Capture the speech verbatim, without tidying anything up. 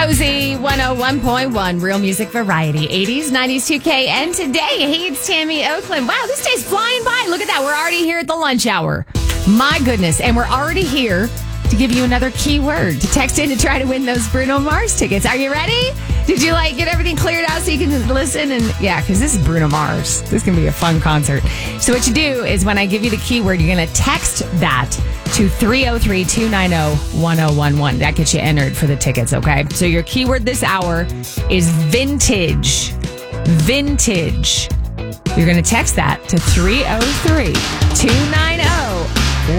Cozy one oh one point one, real music variety, eighties, nineties, two K, and today, hey, it's Tammy Oakland. Wow, this day's flying by. Look at that. We're already here at the lunch hour. My goodness. And we're already here to give you another keyword to text in to try to win those Bruno Mars tickets. Are you ready? Did you like get everything cleared out so you can listen? And yeah, because this is Bruno Mars. This is going to be a fun concert. So what you do is when I give you the keyword, you're going to text that to three oh three, two nine oh, one oh one one. That gets you entered for the tickets, okay? So your keyword this hour is vintage. Vintage. You're going to text that to three oh three, two nine oh,